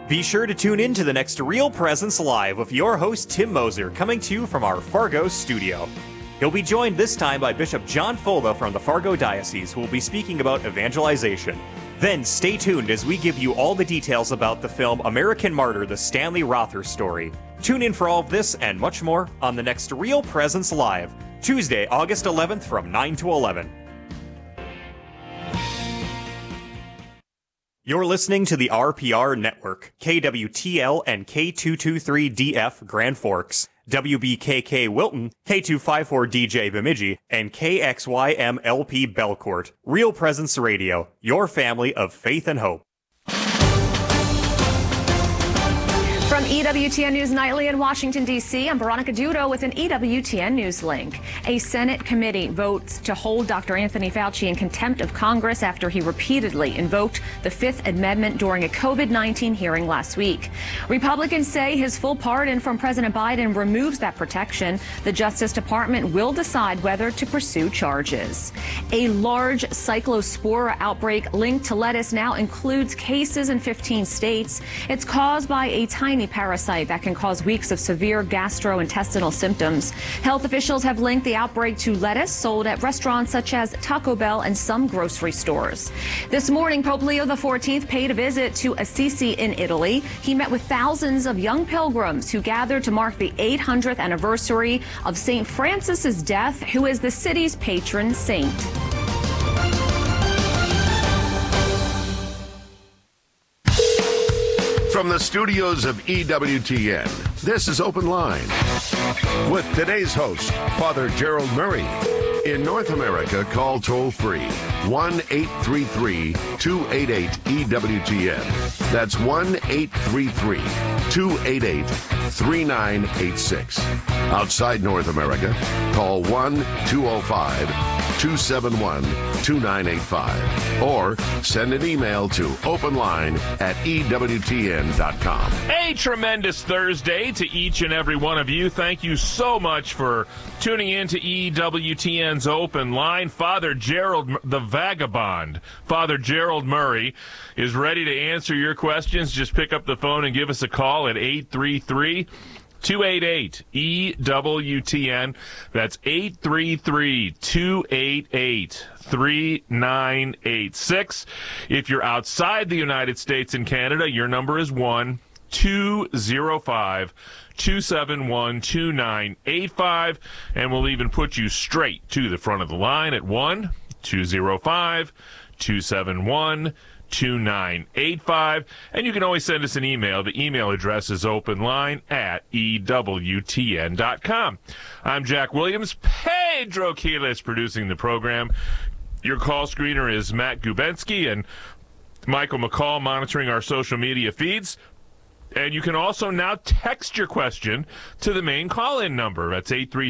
Be sure to tune in to the next Real Presence Live with your host Tim Moser, coming to you from our Fargo studio. He'll be joined this time by Bishop John Fola from the Fargo Diocese, who will be speaking about evangelization. Then stay tuned as we give you all the details about the film American Martyr, the Stanley Rother story. Tune in for all of this and much more on the next Real Presence Live, Tuesday, August 11th from 9 to 11. You're listening to the RPR Network, KWTL and K223DF Grand Forks, WBKK Wilton, K254DJ Bemidji, and KXYMLP Belcourt. Real Presence Radio, your family of faith and hope. From EWTN News Nightly in Washington, D.C., I'm Veronica Dudo with an EWTN News link. A Senate committee votes to hold Dr. Anthony Fauci in contempt of Congress after he repeatedly invoked the Fifth Amendment during a COVID-19 hearing last week. Republicans say his full pardon from President Biden removes that protection. The Justice Department will decide whether to pursue charges. A large cyclospora outbreak linked to lettuce now includes cases in 15 states. It's caused by a tiny parasite that can cause weeks of severe gastrointestinal symptoms. Health officials have linked the outbreak to lettuce sold at restaurants such as Taco Bell and some grocery stores. This morning, Pope Leo XIV paid a visit to Assisi in Italy. He met with thousands of young pilgrims who gathered to mark the 800th anniversary of St. Francis's death, who is the city's patron saint. From the studios of EWTN, this is Open Line with today's host, Father Gerald Murray. In North America, call toll-free 1-833-288-EWTN. That's 1-833-288-3986. Outside North America, call 1-205-271-2985. Or send an email to openline@EWTN.com. A tremendous Thursday to each and every one of you. Thank you so much for tuning in to EWTN's Open Line. Father Gerald, the vagabond, Father Gerald Murray, is ready to answer your questions. Just pick up the phone and give us a call at 833-288-EWTN. That's 833-288-3986. If you're outside the United States and Canada, your number is 1-205-271-2985, and we'll even put you straight to the front of the line at 1-205-271-2985. And you can always send us an email. The email address is openline@EWTN.com. I'm Jack Williams. Pedro Quiles producing the program. Your call screener is Matt Gubensky and Michael McCall monitoring our social media feeds. And you can also now text your question to the main call-in number. That's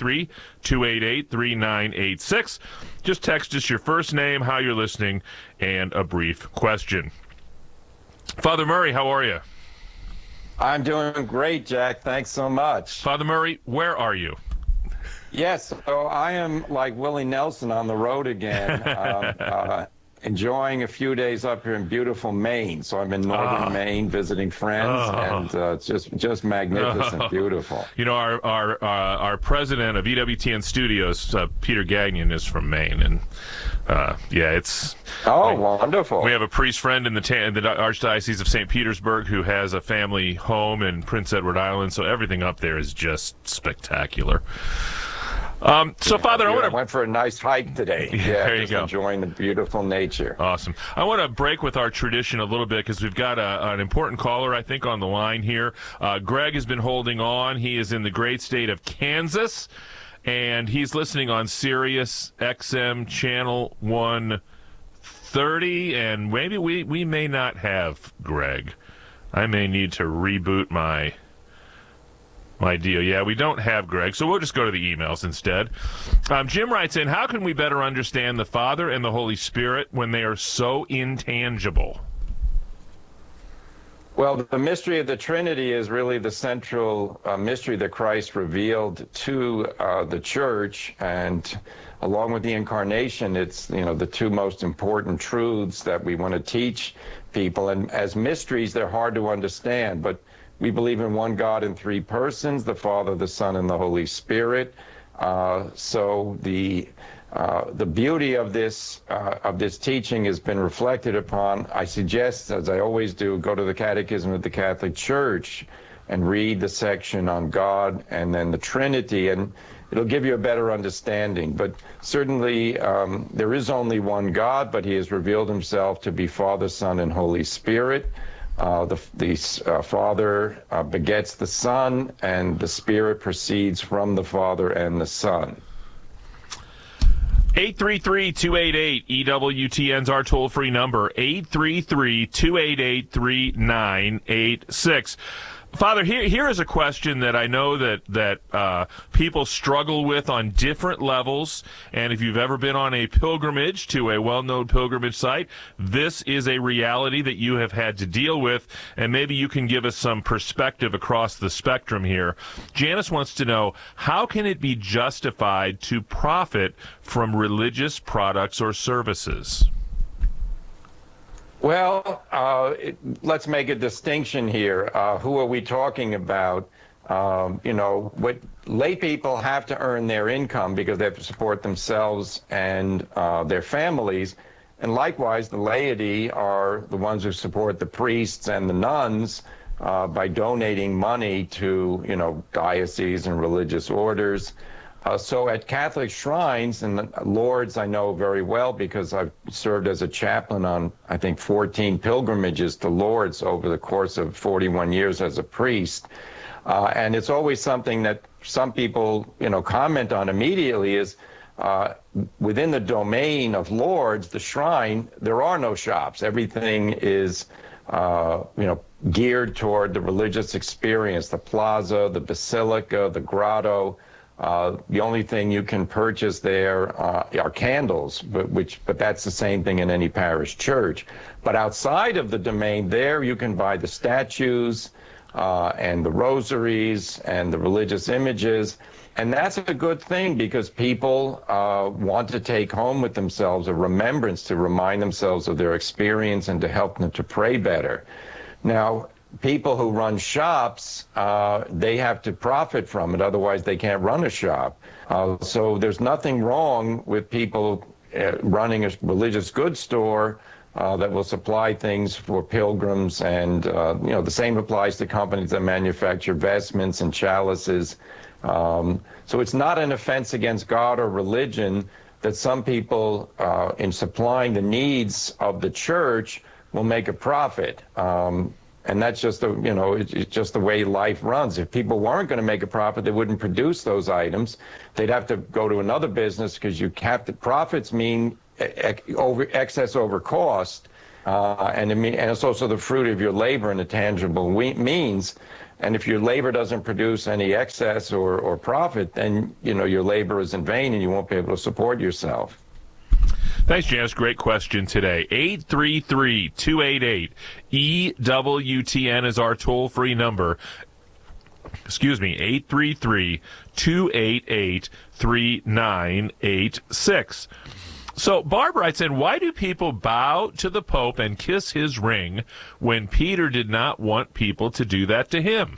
833-288-3986. Just text us your first name, how you're listening, and a brief question. Father Murray, how are you? I'm doing great, Jack. Thanks so much. Father Murray, where are you? Yes, so I am like Willie Nelson on the road again, enjoying a few days up here in beautiful Maine. So I'm in northern Maine visiting friends, and it's just magnificent, beautiful. You know, our president of EWTN Studios, Peter Gagnon, is from Maine, and it's wonderful. We have a priest friend in the Archdiocese of St. Petersburg who has a family home in Prince Edward Island, so everything up there is just spectacular. Father, I went for a nice hike today. There you go. Enjoying the beautiful nature. Awesome. I want to break with our tradition a little bit because we've got an important caller, I think, on the line here. Greg has been holding on. He is in the great state of Kansas, and he's listening on Sirius XM Channel 130, and maybe we may not have Greg. I may need to reboot my deal. Yeah, we don't have Greg, so we'll just go to the emails instead. Jim writes in, how can we better understand the Father and the Holy Spirit when they are so intangible? Well, the mystery of the Trinity is really the central mystery that Christ revealed to the church, and along with the incarnation, it's the two most important truths that we want to teach people. And as mysteries, they're hard to understand, but we believe in one God in three persons: the Father, the Son, and the Holy Spirit. So the beauty of this teaching has been reflected upon. I suggest, as I always do, go to the Catechism of the Catholic Church and read the section on God and then the Trinity, and it'll give you a better understanding. But certainly there is only one God, but he has revealed himself to be Father, Son, and Holy Spirit. The Father begets the Son, and the Spirit proceeds from the Father and the Son. 833-288-EWTN's our toll-free number, 833-288-3986. Father, here is a question that I know that people struggle with on different levels, and if you've ever been on a pilgrimage to a well-known pilgrimage site, this is a reality that you have had to deal with, and maybe you can give us some perspective across the spectrum here. Janice wants to know, how can it be justified to profit from religious products or services? Well, let's make a distinction here. Who are we talking about? What lay people have to earn their income because they have to support themselves and their families. And likewise, the laity are the ones who support the priests and the nuns by donating money to, dioceses and religious orders. So at Catholic shrines, and Lourdes I know very well because I've served as a chaplain on, I think, 14 pilgrimages to Lourdes over the course of 41 years as a priest. And it's always something that some people, comment on immediately is within the domain of Lourdes, the shrine, there are no shops. Everything is, geared toward the religious experience, the plaza, the basilica, the grotto. The only thing you can purchase there are candles, but that's the same thing in any parish church. But outside of the domain there, you can buy the statues and the rosaries and the religious images. And that's a good thing because people want to take home with themselves a remembrance to remind themselves of their experience and to help them to pray better. Now, people who run shops, they have to profit from it. Otherwise, they can't run a shop. So there's nothing wrong with people running a religious goods store that will supply things for pilgrims. And, the same applies to companies that manufacture vestments and chalices. So it's not an offense against God or religion that some people, in supplying the needs of the church, will make a profit. And that's just it's just the way life runs. If people weren't going to make a profit, they wouldn't produce those items. They'd have to go to another business because profits mean excess over cost, and it's also the fruit of your labor in a tangible means. And if your labor doesn't produce any excess or profit, then your labor is in vain and you won't be able to support yourself. Thanks, Janice. Great question today. 833-288-EWTN is our toll-free number. 833-288-3986. So Barb writes in, why do people bow to the Pope and kiss his ring when Peter did not want people to do that to him?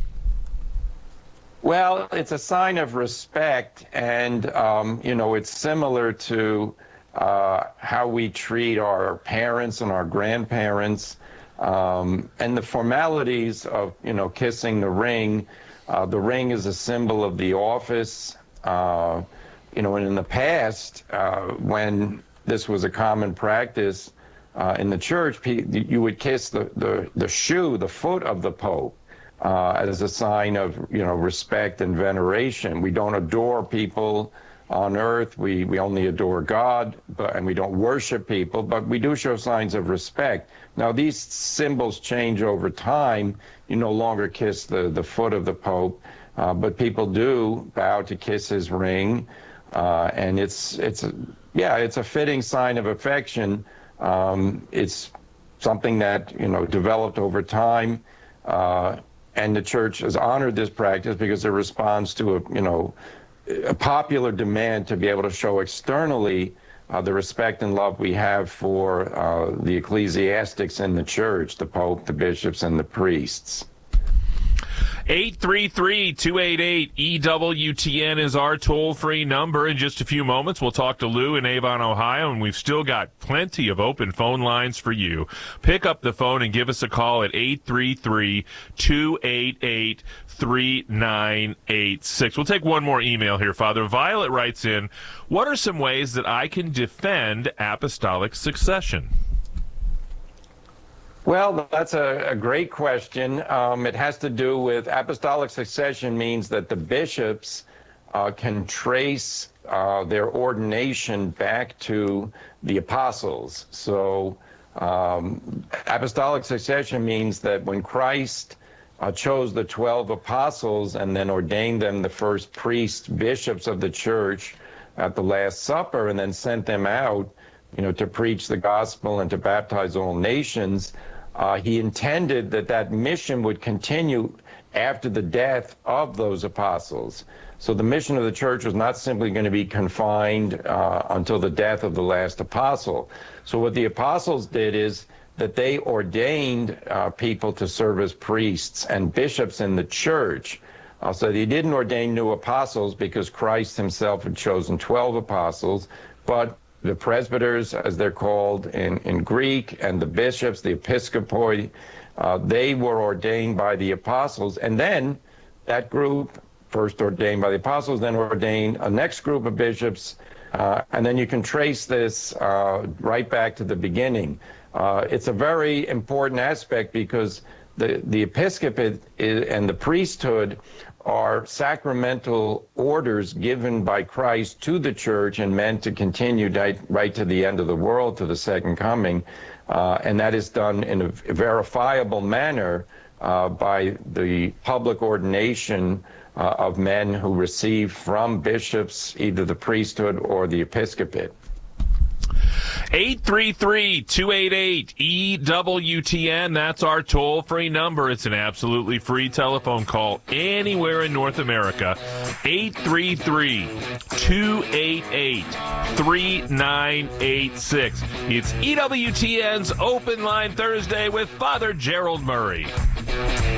Well, it's a sign of respect, and, it's similar to how we treat our parents and our grandparents, and the formalities of, kissing the ring. The ring is a symbol of the office. And in the past, when this was a common practice in the church, you would kiss the shoe, the foot of the Pope, as a sign of, respect and veneration. We don't adore people on earth. We only adore God, and we don't worship people, but we do show signs of respect. Now, these symbols change over time. You no longer kiss the foot of the Pope, but people do bow to kiss his ring, and it's a fitting sign of affection. It's something that, developed over time. And the church has honored this practice because it responds to a popular demand to be able to show externally the respect and love we have for the ecclesiastics in the church, the Pope, the bishops, and the priests. 833-288-EWTN is our toll-free number. In just a few moments, we'll talk to Lou in Avon, Ohio, and we've still got plenty of open phone lines for you. Pick up the phone and give us a call at 833-288-3986. We'll take one more email here, Father. Violet writes in, what are some ways that I can defend apostolic succession? Well, that's a great question. It has to do with apostolic succession means that the bishops can trace their ordination back to the apostles. So apostolic succession means that when Christ chose the 12 apostles and then ordained them the first priests, bishops of the church at the Last Supper, and then sent them out, to preach the gospel and to baptize all nations, he intended that mission would continue after the death of those apostles. So the mission of the church was not simply going to be confined until the death of the last apostle. So what the apostles did is that they ordained people to serve as priests and bishops in the church. So they didn't ordain new apostles because Christ himself had chosen 12 apostles, but the presbyters, as they're called in Greek, and the bishops, the episcopoi, they were ordained by the apostles. And then that group, first ordained by the apostles, then ordained a next group of bishops. And then you can trace this right back to the beginning. It's a very important aspect because the episcopate and the priesthood are sacramental orders given by Christ to the church and meant to continue right to the end of the world, to the second coming. And that is done in a verifiable manner by the public ordination of men who receive from bishops either the priesthood or the episcopate. 833-288-EWTN. That's our toll-free number. It's an absolutely free telephone call anywhere in North America. 833-288-3986. It's EWTN's Open Line Thursday with Father Gerald Murray.